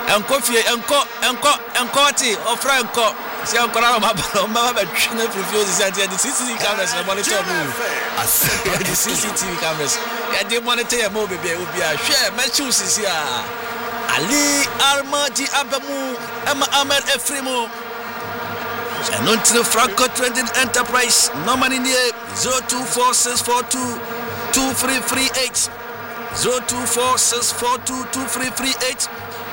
Enko fie enko ti o franco. Si ankora ma ba twina frifio si ante the CCTV cameras na monitor mu. The CCTV cameras. Ya dey monitor ya mo bebe obi a hwe ma choose si a. Ali Almadi Abamu Emma Ahmed Efrimo. And on to the Franco Trading Enterprise. Number in here 0246422338. 0246422338.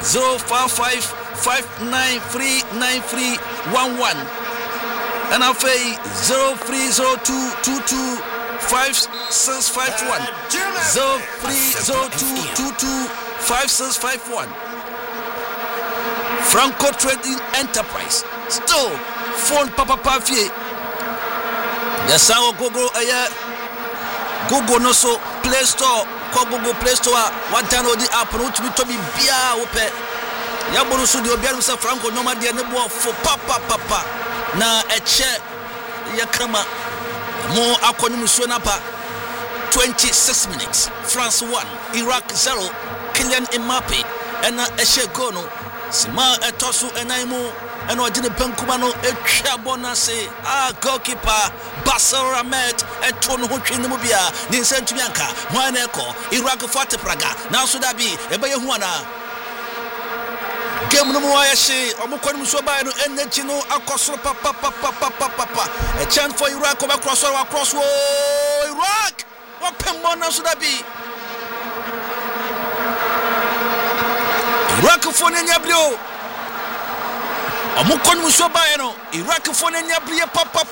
055593931. And I'll say 0302225651. 0302225651. Franco Trading Enterprise. Still phone papa pafie. Yes, our Google no so Play Store. Google Play Store. One download the app. No to be bia ope. Ya bonu so de obiara msa Franco no ma de ne bo fo papa. Na eche ya kama mo akoni musuo na pa. 26 minutes. France 1, Iraq 0. Kylian Mbappe and eche go no. Sima etosu enaimu and odine pankuma no etwa bonase goalkeeper Basel Ahmed etonu ho twene mu bia ni nsantumi anka hwan eko Iraq forte Praga na so da bi ebe hu ana game no mu ayehye omukoni muso bai no energy no akosoro papa a chance for Iraq over cross Iraq what pembo na so da bi Iraq for nyabrio omukoni muso bai no Iraq for nyabrie papa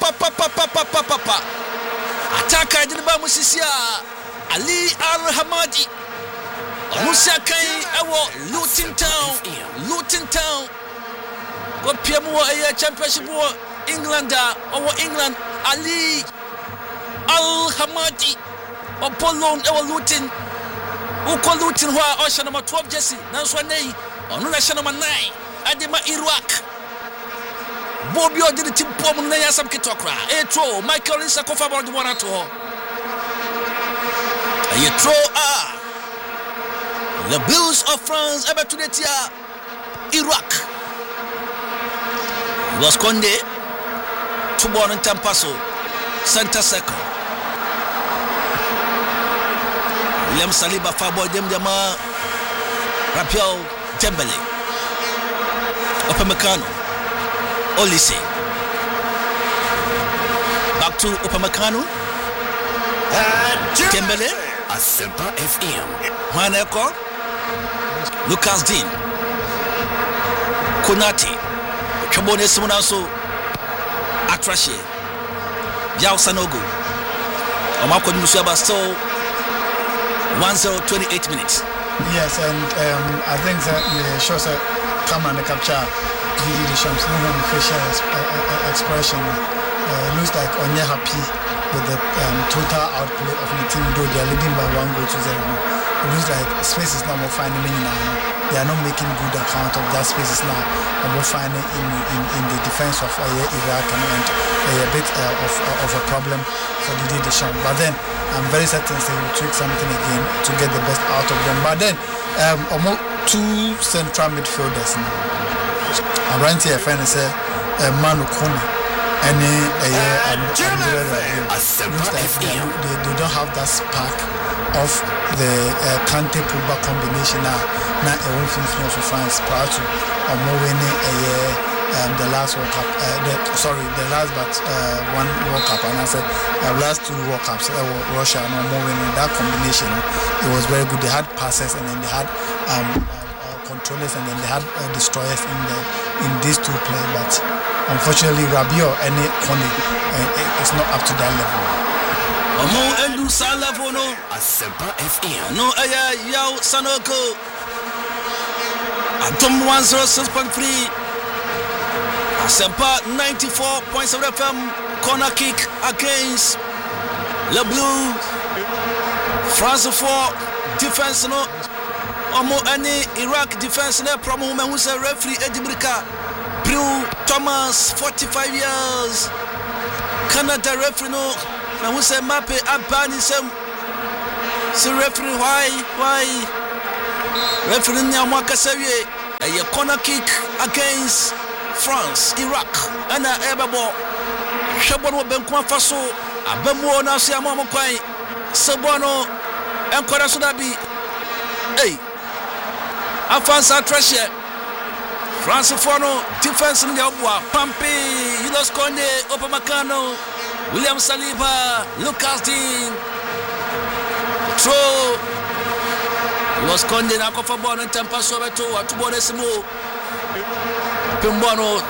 ataka idinba musisia Ali Al-Hamadi Musa kai ewo Luton Town go piemu a championship wo England Ali Al-Hamadi Apollo ewo Luton uko Luton ho a osha number 12 jersey nanso nei onu na sha number 9 adema Iraq Bobby did the team pom na yasam kitokra etro Michael Lisa kofa about the one to ho ayetro the Blues of France ever to the tia Iraq Los Conde to born in Tampaso center circle William Saliba Fabo Demdema Rapiel Dembele Upamecano Olise back to Upamecano Dembele Asempa FM Maneko Lucas Dean Konate Chobone Simonanso Atrashe Yao Sanogo Omako Musaba still 1-0 28 minutes. Yes, and I think that the shows that come and capture the Shams facial expression looks like Onye happy with the total outplay of the team, though they are leading by 1-0. It looks like space is now more finding now. They are not making good account of that spaces now. And we're finding in the defense of Iraq and a bit of a problem for the Deschamps. But then I'm very certain they will tweak something again to get the best out of them. But then almost two central midfielders now. I'm right here, friend, say Manu Kone. And looks like they don't have that spark of the Kante Pogba combination now a one thing for France prior to winning the last World Cup the last but one World Cup, and I said last two World Cups Russia no more winning that combination. It was very good. They had passes and then they had controllers and then they had destroyers in these two players, but unfortunately Rabiot and Kone is not up to that level. Omo endu sala fono Asempa FM no aya Yao Sanogo Atom 106.3 Asempa 94.7 FM corner kick against Le Bleu France 4 defense no Omo any Iraq defense no promo me who say referee Edibrika Brew Thomas 45 years Canada referee no na who say Mbappe abani sem referee why referee nya mo akasawie A corner kick against France, Iraq, and Ebabo. Shabono Benkwa Faso, Abemo Nasia Momokwai, Sabono, and Korasudabi. Hey, Afansa Treasure, France Fono, defense in the Obwa, Pampi, Yulos Conde, Opamacano, William Saliba, Lucas Dean, Throw. Los Conde na kofa bono ntampa so beto atubone simo Pembono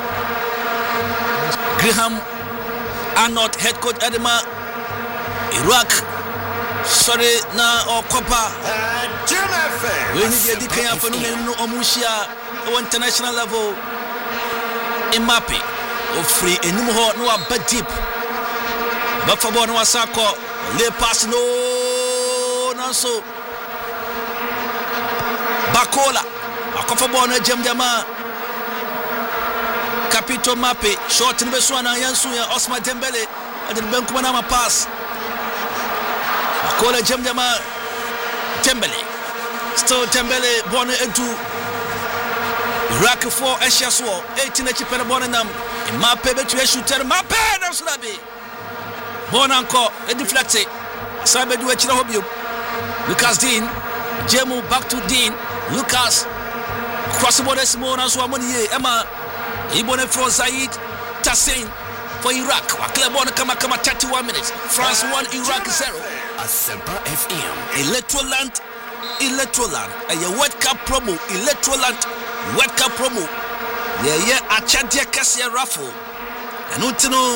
Graham Arnold head coach Edema Iraq sorry na okopa we need the Kenya for no omushia international level Mbappe o free enim ho no aba deep bafa bono wasako le pass no so Bakola akofa bono jamjama Capito Mape short ni beso na yansu ya Osman Dembele ade benkuma na ma pass Bakola jamjama Dembele still Dembele bono edu Iraq 4 Asia so 18 na chipere bono nam Mape betu ya shooter Mape na sulabi bono anko e deflecte sabe du echira hobio Lucas Dean Jemu back to Dean Lucas cross border Simona so amoni Emma Ibone from Zaid Tassin for Iraq Waklebon kama 31 minutes France 1 Iraq 0 Asempa FM Electroland a World Cup promo Electroland World Cup promo yeah achadia kasia raffle enutino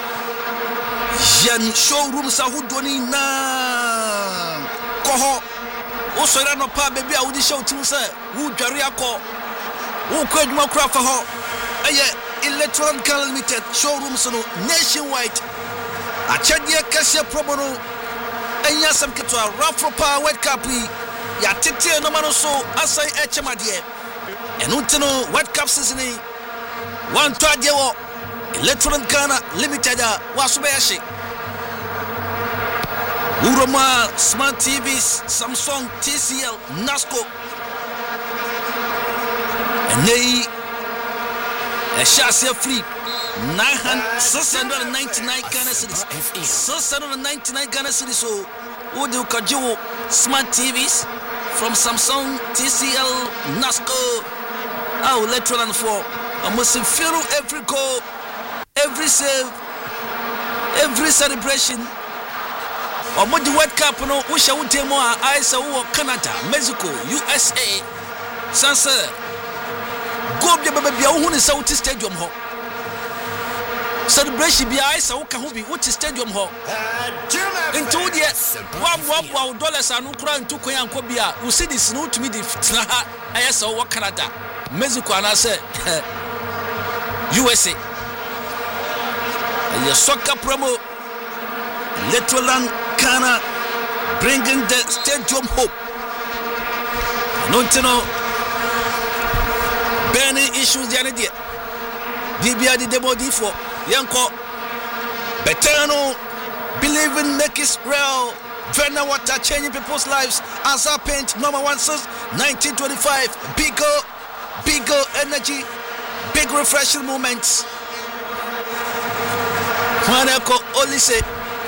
yan showroom sa hudoni na koho also ran no pa baby a wudi show team say who dware akọ who kwaduma kura fa ho Electronic Limited showrooms no nationwide achadie kase promo no enya sam ketwa raffle pa World Cup ya tete no mano so asai echemade enutino World Cup season one to ade wo Electronic Ghana Limited waso be yashi Uroma, Smart TVs, Samsung, TCL, Nasco. And they a chassis free 699 Ghana cedis. 699 Ghana cedis. So, who do you Smart TVs from Samsung, TCL, Nasco? Oh, Electron for I must feel every goal, every save, every celebration. Omo the World Cup no wo hye wo demo a aisa wo Canada, Mexico, USA. Sanse go bia bia wo hu ne sa wo stadium ho. Celebration bia aisa wo ka ho bi wo stadium ho. Into die wa dollars anu kura ntu kwan anko bia wo cedis no tumi di tna ha aisa wo Canada, Mexico anase USA. A soccer promo Electroland Ghana bringing the stadium hope. Nontino burning issues the idea. DBA the demo D4 Yanko Betano believe in make it real. Verna water changing people's lives as our paint number 1 since 1925. Bigger energy, big refreshing moments. Wanako Olise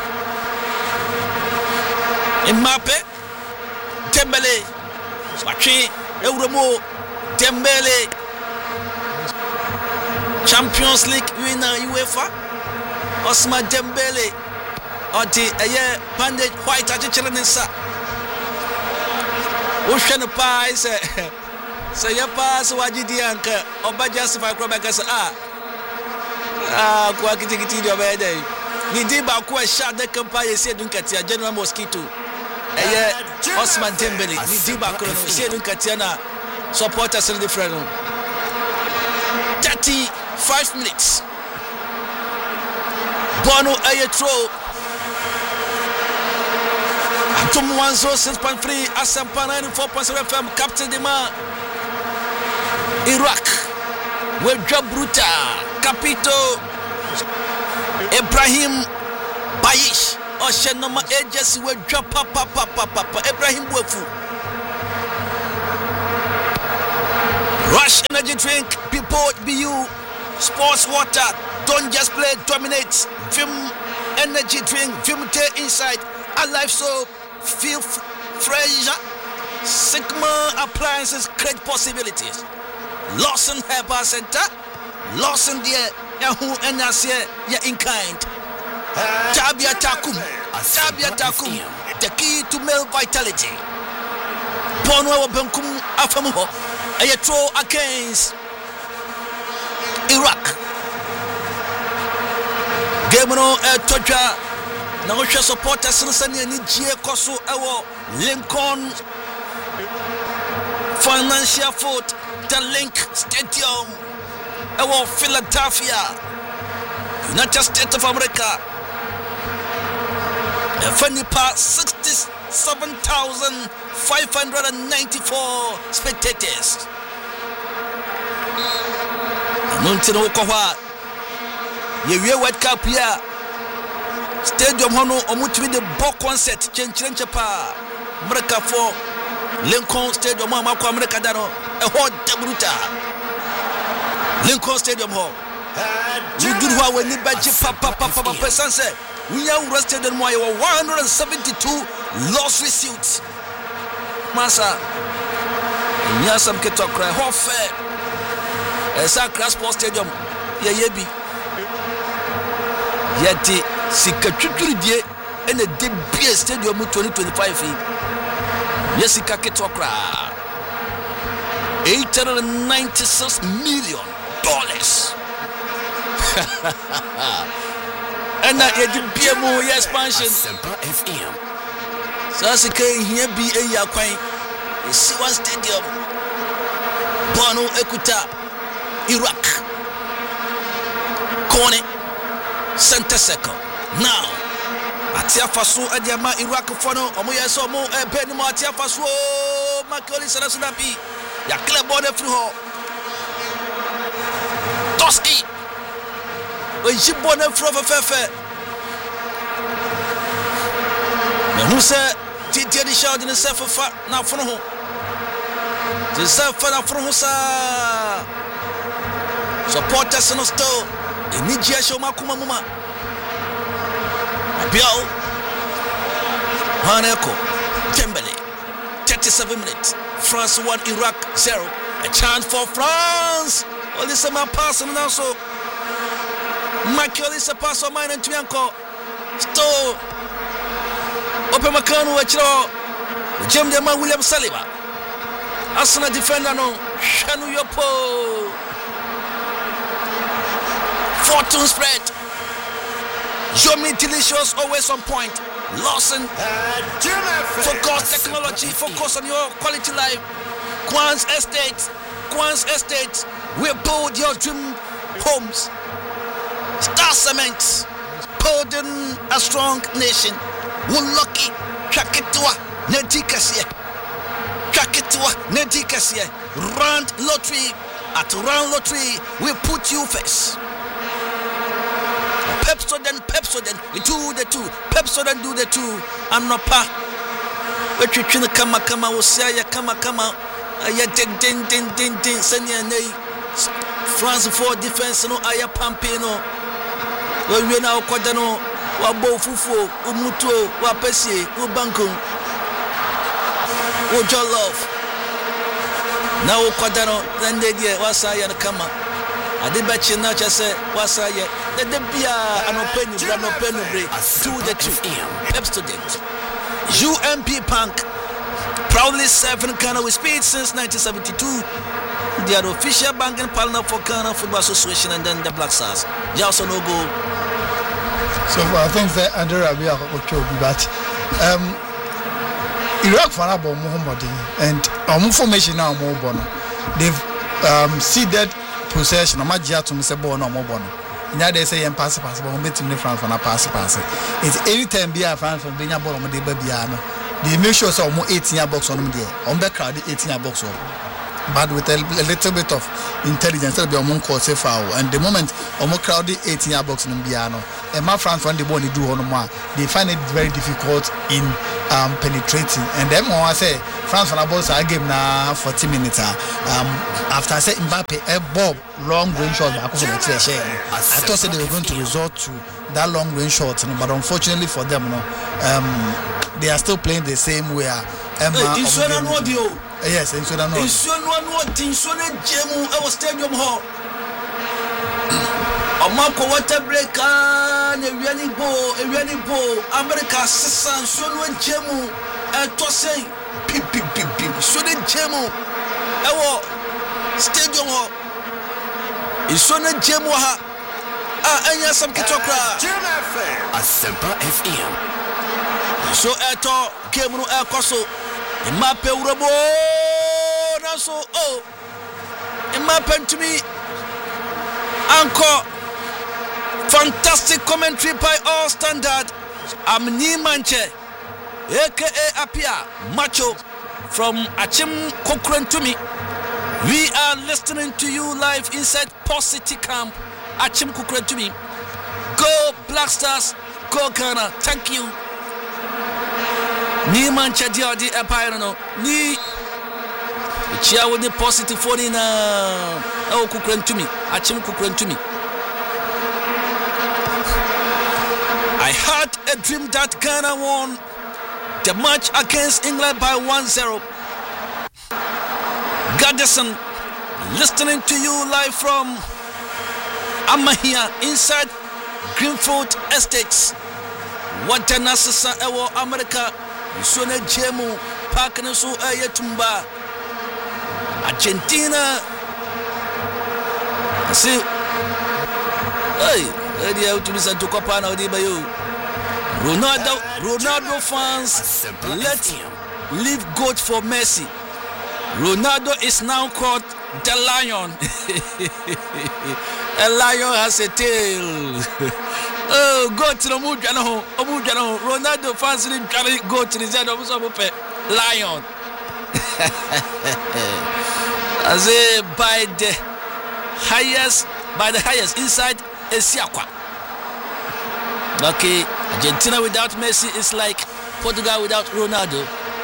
Mbappe Dembele Wachi Euromo Dembele Champions League winner UEFA Osman Dembele Oti aye bandage white achichele nsa Ocean pie say ya pass wajidi anka oba justify kroba kasa kwa kitikiti dio bede ni di ba ko shot the campaign say dunkatia General Mosquito Osman Dembele ni di ba ko say dunkatia na supporters in the friend 35 minutes Bono Ayetro Atom 106.3 Asampa 94.7 FM Captain Dima Iraq with Jabruta Capito Ibrahim Bayish Oshenoma agency with Papa Ibrahim Wefu Rush energy drink, people be you. Sports water, don't just play, dominate. Vim energy drink, Vimte inside. Alive soap, feel fresh. Sigma appliances create possibilities. Lawson Herbal Center, Lawson dear, Yahoo NSA, ya in kind. Tabia Takum, the key to male vitality. Bonwa Benkum Afamuho, a throw against Iraq. Gamono Toja, Naosha supporters Sunsani and Nijie Kosu Ewo, Lincoln Financial Foot, the Link Stadium, Ewo Philadelphia, United States of America. Fanipa 67,594 spectators. Nuntino Kowa, ye World Cup here. Stadium Hono Omutwi the Bo concert, Chenchenchapa, America for Lincoln Stadium, Mako America Dano, a hot Debruta. Lincoln Stadium Hall. You do what when you bet Papa person said. We are arrested in 172 lawsuit suits. Massa, Yasam Ketokra, Hoffe, a Sacra Sports Stadium, Yayebi, Yeti, Sikaturi, and the DBA Stadium 2025 feet. Yesika Ketokra, $896 million. And that you be a more expansion. Semper FM. So as a K here be a Yaquain, a Siwan Stadium, Bono Ekuta, Iraq, Kone, Center Circle. Now, Atia Faso Adiama Iraq Fono, Omoya Somo, a Benimo Atia Faso, Makoli Sarasunapi, Yakle Bode Fluho, Toski. When she born them from a fefe, who said, Titi the shout in the self of fat now from home. The self from Hosa supporters in the store, in Nigeria Shoma Kumamuma. Biao Haneko Tembele 37 minutes. France 1, Iraq 0. A chance for France. All this is my passing now so. Michael is a pass of mine and Twianko. Still Open Macano, Jim Dema William Saliba. Asana defender no Shanu Yopo. Fortune spread. Yomi Delicious always on point. Lawson. Focus technology. Focus on your quality life. Quans Estate. We build your dream homes. Star Cement, building a strong nation. One lucky, Chakitwa, Nedikasia. Round lottery, at round lottery, we put you first. Pepsodent, we do the two. Pepsodent do the two. I'm not pa. But you can come, will say, come, din, send your name. France for defense, no, Aya Pampino. We now Quadano, Wabo Fufu, Umuto, Wapesi, Ubanku, Ujo Love. Now Quadano, then they get Wasaya Kama. I did bet you not just say Wasaya. Let them be an open break. 2-2 Pepsodent. UMP Punk proudly serving Ghana with speed since 1972. They are the official banking partner for Ghana Football Association and then the Black Stars. They also no goal. So I think that Andrew Rabia but Iraq for about Muhammad and formation now more bono. They've ceded possession of Magia to Mr. Bono more bono. Now they say pass, but I'm betting the France for a pass. It's anytime be a fan from being a bottom of the Babiano. They make sure some more 18-year box on them there. On the crowd, 18-year box on. But with a little bit of intelligence that be among cause foul. And the moment omo crowd 18 yard box in Biano, and my France when the ball they do on more, they find it very difficult in penetrating. And then I say France when I ball a game now 40 minutes. After I said Mbappe a ball long range shot, I thought they were going to resort to that long range shot, but unfortunately for them, they are still playing the same way. Yes, in Sudan. In Sudan, Jemu, our stadium hall. Omako water breaker, a really ball, America, Sissan, Sudan, Jemu, and Tosay, Pip, Sudan, Jemu, our stadium hall. In Sudan, Jemu, and yes, some Kitokra, Asempa FM. So, Eto, Kemunu, El Coso. Mbappe Urabo Naso Mbappe to me Encore fantastic commentary by all standard Amni Manche aka Apia Macho from Achim Kokren to me. We are listening to you live inside Post City Camp Achim Kokren to me. Go Black Stars, go Ghana. Thank you. Ni mancha dia di empire no ni chia with the positive phone na o kukrentumi achim kukrentumi. I had a dream that Ghana won the match against England by 1-0. Gadison listening to you live from Amahia inside Greenfield Estates. What an assassin ewo America. Sone Jemu Park and so Ayatumba Argentina. I see. Hey, how to listen to Copana Odibayo. Ronaldo fans, let's leave God for Messi. Ronaldo is now called the Lion. A lion has a tail. Oh, go to the Omujano. Ronaldo fans didn't go to the Zed of Lion. I say by the highest inside Esiakwa. Okay, Argentina without Messi is like Portugal without Ronaldo.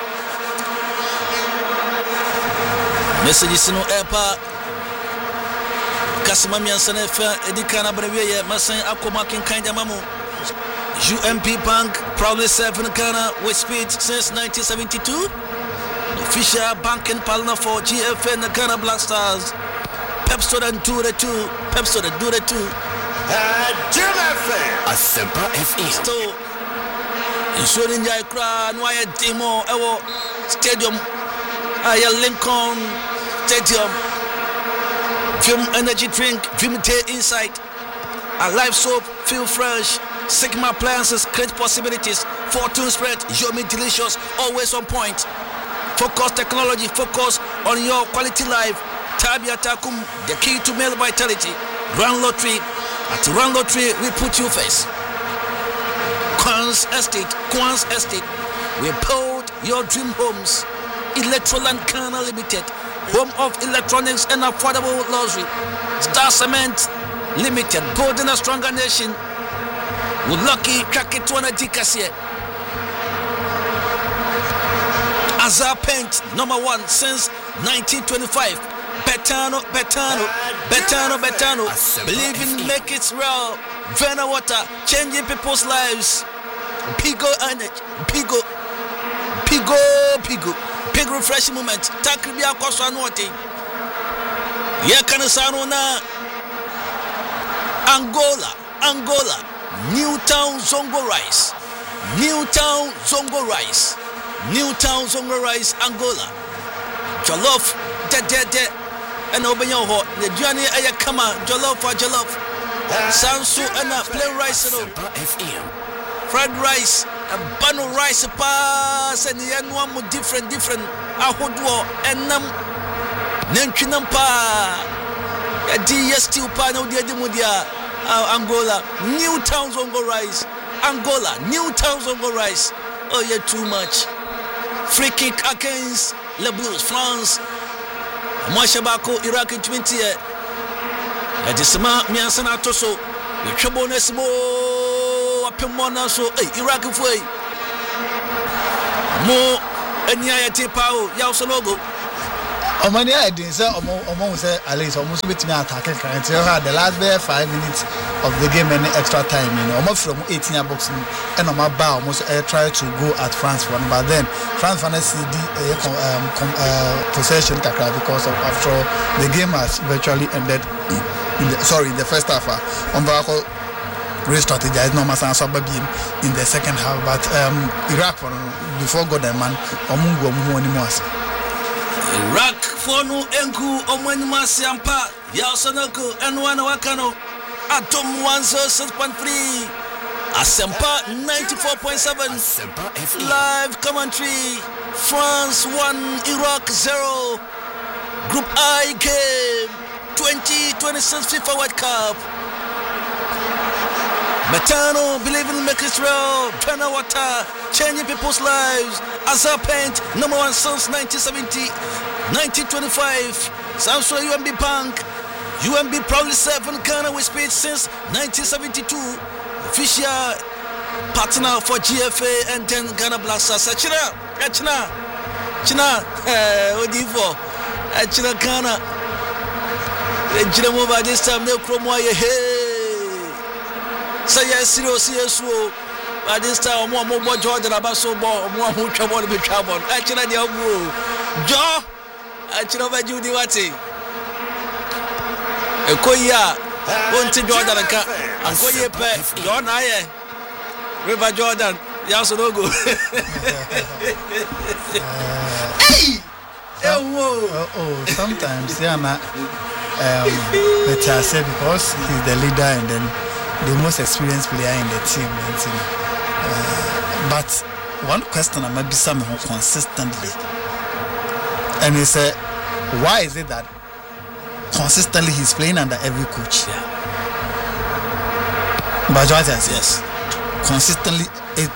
Messi is no airpa. Kasimami Ansane Fa Edikana Brevia, Masan Akomakin Kinda Mamu. UMP Bank proudly serving Ghana with speed since 1972. Official banking partner for GFN Ghana Black Stars. Pepsod and do the two. Pepsod and do the two. Asempa FM. So, ensuring Jaikra, Nwaya Demo, Ewo Stadium, Aya Lincoln Stadium. Vim energy drink, Vim Tea Insight, a live soap, feel fresh, Sigma appliances, create possibilities, Fortune spread, Yomi delicious, always on point. Focus technology, focus on your quality life. Tabia Takum, the key to male vitality. Run Lottery, at Run Lottery, we put you first. Quans Estate, we build your dream homes. Electroland Ghana Limited. Home of electronics and affordable luxury. Star Cement Limited, building a stronger nation. With lucky Kaketwana Dikasie. Azar Paint, #1 since 1925. Betano. Believe in make it real. Vena water, changing people's lives. Pigo energy. Pigo. Big refreshing moment. Takribia Kosanote. Yakanasano na Angola. Newtown Zongo Rice. Angola. Jollof. And Obenyo ho. The journey ayakama. Jollof. Sansu and a plain rice. Fried rice. A bano rice pass and the one with different ahodo and Nanchinam pa a DST pano de Mudia Angola, Newtown Zongo rice, Angola, Newtown Zongo rice. Oh, yeah, too much. Free kick against Le Blues, France. Mashabako, Iraq in 20. Edisma miansana toso. Yechobonesibo apemona so Iraq foi. Mo enia yete pao ya Osologo. Omani I didn't say Omo say Alice almost bit me attack the last 5 minutes of the game and extra time, you know. Almost from 18 boxing and on my bar almost try to go at France one, but then France fantasy possession because of after all, the game has virtually ended in the first half. Re-strategize no matter in the second half, but Iraq before God and man Iraq fonu enku omwenima siampa ya Osonoko enwana wakano Atom 106.3 Asempa 94.7 live commentary. France 1 Iraq 0 Group I game 2026 FIFA World Cup. Betano, believe in make Israel, Pena Water, changing people's lives. Azar Paint, number 1 since 1970, 1925. Samsung UMB Bank, UMB proudly served Ghana with speed since 1972. Official partner for GFA and 10 Ghana Black Stars. China, Odivo, China Ghana. China move by this time, no promo, hey. Say yes, serious, by this time, more Jordan Abaso, more who trouble be trouble. Actually, the Joe, actually, over Judy Watty. A Koya, won't Jordan and Koya Pet, John Aye, River Jordan, Yasonogo. Hey! Sometimes, yeah, but I say because he's the leader and then the most experienced player in the team. But one question I might be something consistently, and he said, why is it that consistently he's playing under every coach? Yeah. But yes, consistently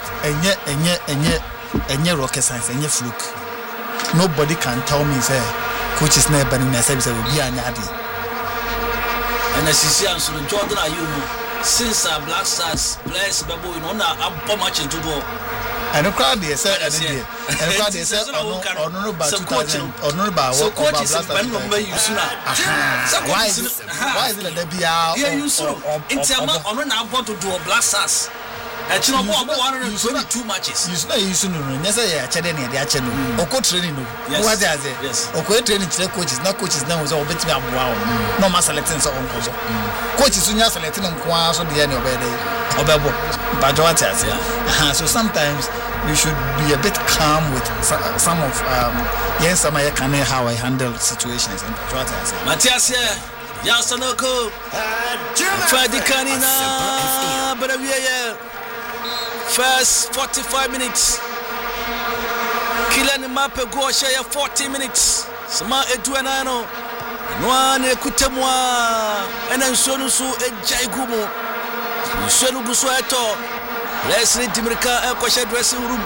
any rocket science, any fluke. Nobody can tell me say coach is never in the service will be an addy. And as you see, I'm so Jordan are you since Black Stars players babu you know na abbo match into do. And the crowd they said and the crowd they said no ba 2000 no ba so coach is when no be use na. Why is it that they be out? Yeah, you so Intiama ono na abbo to do Black Stars. Actually, no 122 matches. You no. Yes, I actually need the actual. Oko training no. What is it? Yes. Oko training to coaches. Now coaches now is all bit me wow. No mass selecting so on coach. Coaches soon selecting on kwa so the end of the obebo. But what is it? So sometimes you should be a bit calm with some of yes, some I can how I handle situations and what is it? Matthias Yasanoko. Fadi Kanina. But we are first 45 minutes. Kylian Mbappe go share 40 minutes. Sama Eduanano. Noane kutemwa. Ena nsonu su ejaigumo. Nsonu guso eto. Leslie Dimirika ko share dressing room.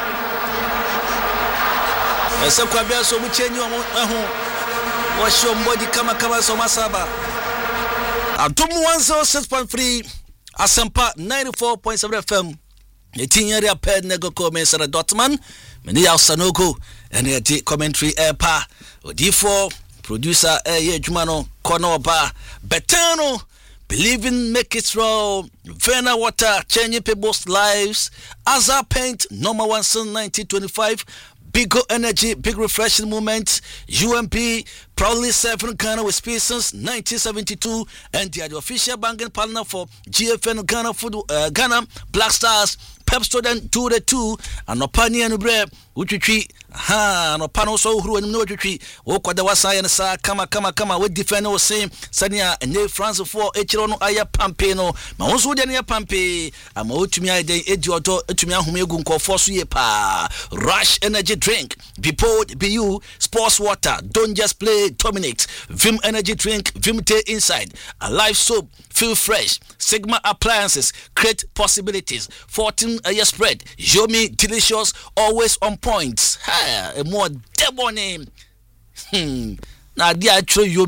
Esa kwa bia so mu chenyi ho. Wo shombodi kama so masaba. Atom 106.3 Asempa 94.7 FM. Etinyere aped nego komensara Dortmund meni ya Osonoko ene eti commentary pa odifo producer ye adwuma no kono ba Betano believing make it raw Vena Water changing people's lives Azar Paint number 1 since 1925 Bigo Energy, big refreshing moment. UMP proudly serving Ghana with speed since 1972, and they are the official banking partner for GFN Ghana Ghana Black Stars. Pep Student 2-2 and Opani and Bre Uchichi no pano so who and no Uchichi Okwada Wasai and Sa kama with defender was saying Sania and France for Echirono Aya Pampeno Maonsu Dania Pampe Amotumi de Edioto Etumia Humegun ko force pa Rush energy drink be poured be you sports water don't just play dominate Vim energy drink Vim Te inside a live soap feel fresh Sigma appliances create possibilities 14 a year spread Yomi delicious always on point a more debo name na dia tro Yomi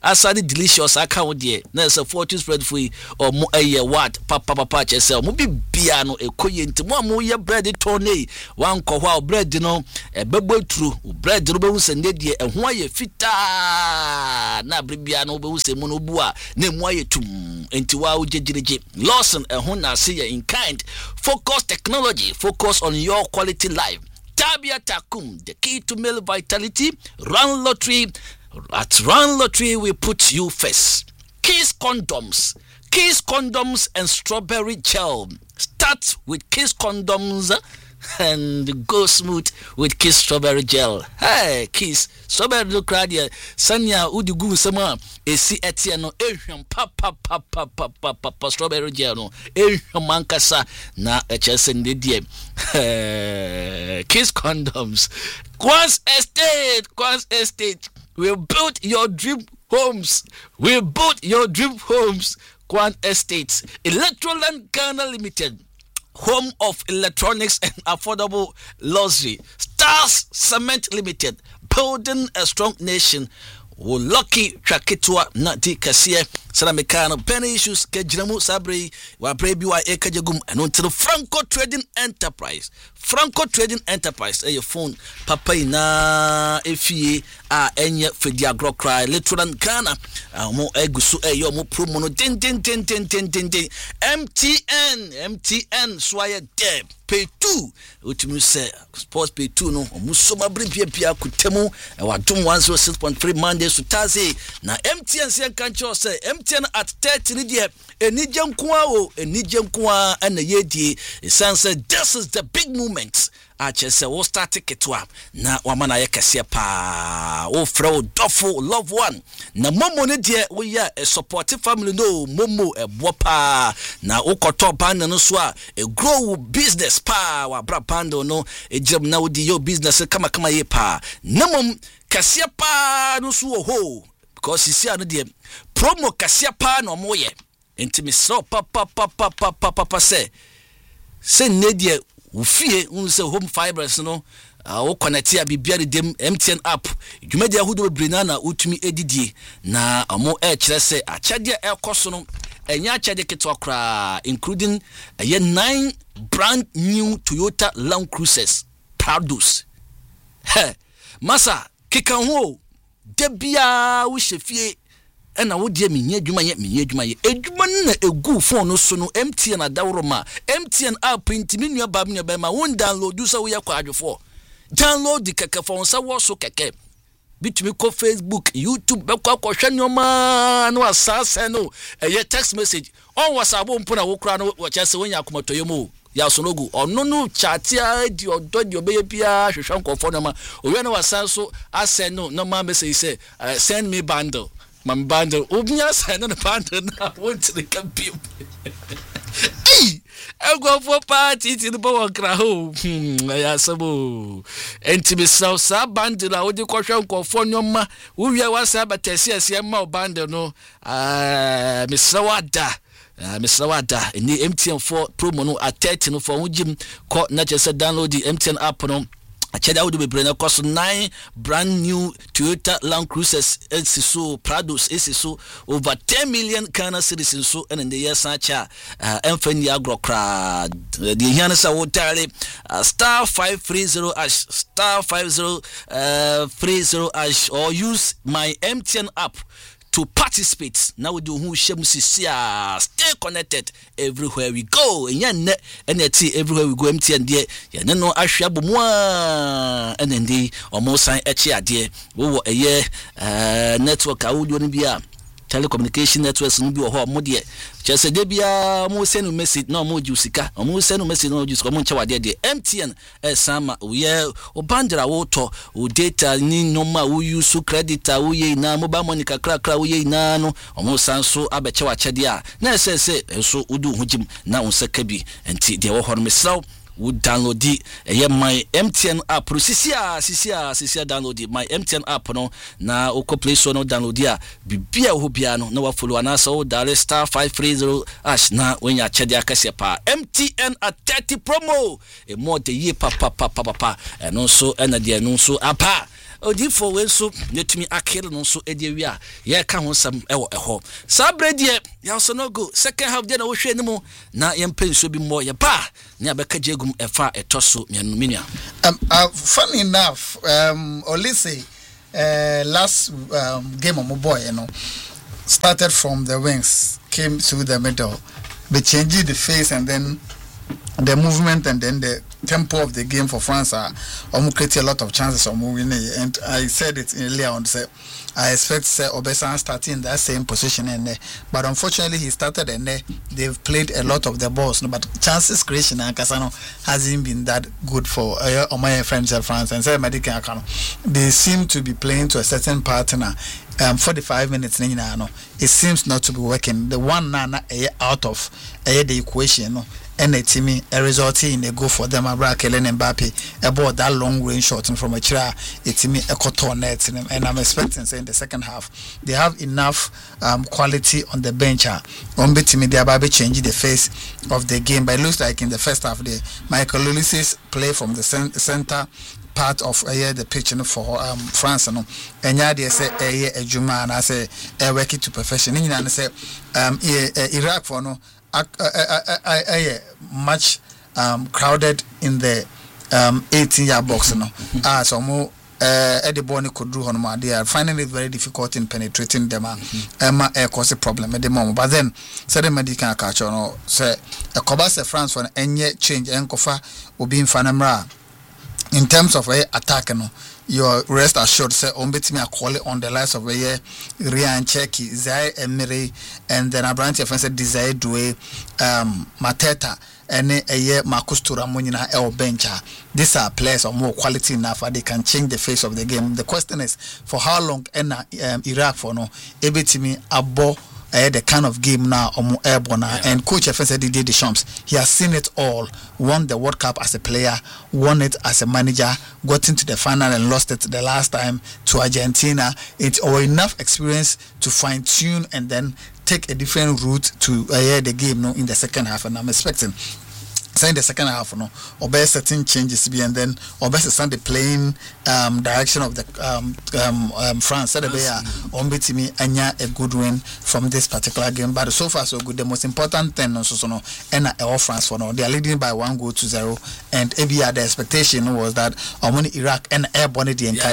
asade delicious account there na say fortune spread free or mo what papa chese mo bibia no ekoye nti mo ye bread tone wan ko hwa bread no bebo tru bread no be wusende de ho aye fita na bibia no be wusemu no bu a na mu aye tum enti wa ujejirije Lawson ho na say in kind focus technology focus on your quality life. Tabia Takum, the key to male vitality. Run Lottery. At Run Lottery, we put you first. Kiss condoms and strawberry gel. Start with Kiss condoms and go smooth with Kiss strawberry gel. Hey, Kiss strawberry look right here. Sanya udugu sama esi etiano ehwam papa strawberry gel no ehwam ankasa na echese ndedie. Kiss condoms. Quans Estate. We built your dream homes. Quant Estates. Electroland Ghana Limited. Home of electronics and affordable luxury. Stars Cement Limited. Building a strong nation. Lucky Chakitwa Nati Kasia Salamekano penny issues Kejramu Sabri wa Brebi wa Ekajagum and until Franco Trading Enterprise your phone papa na efie a enye fedia gro cry literal Ghana mo egusu eyo mo promo no den MTN swaya deb pay 2 utimi say sports pay 2 no muso mabri pia kutemu e wadum 106.3 Mondays to Thursday na MTN say kancho say MTN at 30 ni die enije nkoa and yedi say this is the big moment achese wo start ticket wa na wamana ye kese pa wo frɛ dofo love one na momo ne de wo ya support family no momo ebopa na ukoto band no so a grow business pa wa bra pando no ejam na wo di your business kama ye pa na mom kese pa no so ho because you see ano de promo kese pa no mo ye ntimi so papa se nedie ufie unse home fibers no o connect ya bibia dem MTN app dwumadi ahudo bebrina na utumi edidie na amo kire se achade ekoso no enya achade ketwa kra including 9 brand new Toyota Land Cruisers Prados masa keka ho debia wo hwefie ena wo die menye adwuma ye adwuma na egu phone no so no MTN adawroma MTN app intimi nua ba ma won download so wo yakwa adwofo download the keke phone sa wo so keke bitumi ko Facebook YouTube be kwa hwe nyoma no asase no eye text message on WhatsApp mpo na wo kra no wo chese wonya akomotoyo mo ya sonogu ono no chatia di odo di obeye bia hwehwe nkofo no ma owe na wasanso asend no ma message say send me bundle my bundle obinya send no bundle na want to compete hey I go for party to the power kra ho ya sabo enti so sa bundle a odi kwhwe nkofo nyoma wo wi wasa batesi ase ma bundle no Mr. Wada ni MTN 4 promo no at 30 no for ujim ko na just download the MTN app no achede awdo bebrena cost 9 brand new Toyota Land Cruisers so Prados so over 10 million Ghana cedis so and in the year sacha emfani agrokra the hianesa wotare star 530 or use my MTN app to participate. Now we do who stay connected everywhere we go. And everywhere we go MTN there. Yeah, no ashabo mwa and then the almost sign there. We a year network I would be a telecommunication networks no bi wo ho mo de chese de bia mo send message no mo jusika mo send message no jusika mo nche wade de MTN sama we o bandra wo to o data ni no ma wo use credit a wo ye na mobile money kakra wo ye na no mo sanso abeche wa chede a na se so udu hujim na unsaka bi enti de wo ho no mesraw would download my MTN app. Sisia download my MTN app no na oko play so no download ya bibia ho bia no na wa follow anasa o dial star 530 ash na when ya chede akase pa MTN at 30 promo e more the year papa and also and the no so apa odifo we nso netumi akere no nso edi wi a ye ka ho sam ewo eho sabre die ya so no go second half de na wo hwe nimu na ye mpenso bi mo ye ba ne abeka jegum efa etoso minia. Funny enough, Olise last game of my boy, started from the wings, came through the middle, they changed the face and then the movement and then the tempo of the game for France create a lot of chances of moving. And I said it earlier on, say I expect Obesan starting in that same position, but unfortunately he started and they've played a lot of the balls, but chances creation and Casano hasn't been that good for my friends in France and they seem to be playing to a certain partner. 45 minutes it seems not to be working. The one out of the equation and a team result in a go for them Kylian Mbappe about that long range shot from a chair a team a cotton net and I'm expecting say in the second half they have enough quality on the bench on team they are change the face of the game, but it looks like in the first half the Michael Olise play from the center part of the pitch for France and they say a Juma and I say work it to perfection and say Iraq for much crowded in the 18-yard box so more Eddie Bonny could do on they are finding it very difficult in penetrating them cause a problem at the moment, but then said medical catch on say a Kobase France for any change and Kofa will be in Fanamra in terms of attack your rest assured say me a call it on the lines of Ryan Cheki, Zai Emery and then Abrante offense Desire Due Mateta and Marcus Turamunina El Bencha. These are players of more quality enough they can change the face of the game. The question is for how long Iraq for no me abo the kind of game now airborne and coach said Didier Deschamps, he has seen it all, won the World Cup as a player, won it as a manager, got into the final and lost it the last time to Argentina. It's enough experience to fine tune and then take a different route to the game in the second half, and I'm expecting in the second half obey certain changes be and then obey the playing direction of the France said me anya a good win from this particular game, but so far so good. The most important thing and France for they are leading by 1-0 and the expectation was that Iraq and airborne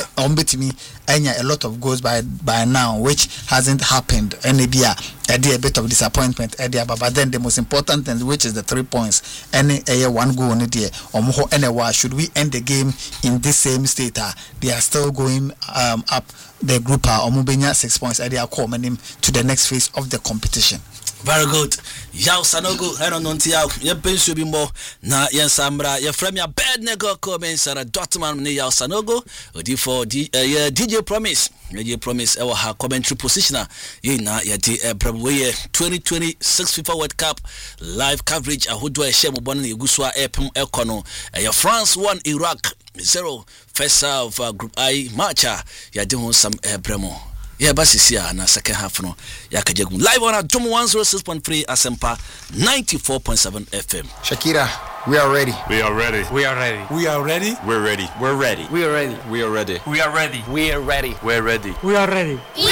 me anya a lot of goals by now, which hasn't happened, and a bit of disappointment but then the most important thing, which is the 3 points and one goal on it there should we end the game in this same state they are still going up the group Omubenya 6 points they are coming to the next phase of the competition. Very good. Yao Sanogo, I don't know ye pensu bimbo na yen sambra ye frame ya bed nego komen sara Dortmund ne Yao Sanogo odi for DJ Promise. DJ Promise ewa ha commentary positioner ye na ye di Brabwe 2026 FIFA World Cup live coverage ahodo e share mo bonu egusua epem ekono ye France 1 Iraq 0 first half group I matcha ya di ho sam bremo. Yeah, basisia na second half no yakajegu live on Adom 106.3 Asempa 94.7 FM. Shakira, we are ready. We are ready. We are ready. We are ready. We're ready. We're ready. We are ready. We are ready. We are ready. We are ready. We're ready. We're ready. We are ready.